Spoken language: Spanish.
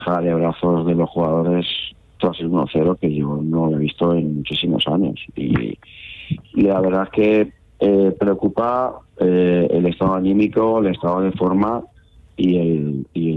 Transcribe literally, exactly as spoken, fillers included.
de abrazos de los jugadores tras el uno cero, que yo no lo he visto en muchísimos años. Y, y la verdad es que eh, preocupa eh, el estado anímico, el estado de forma y el, y el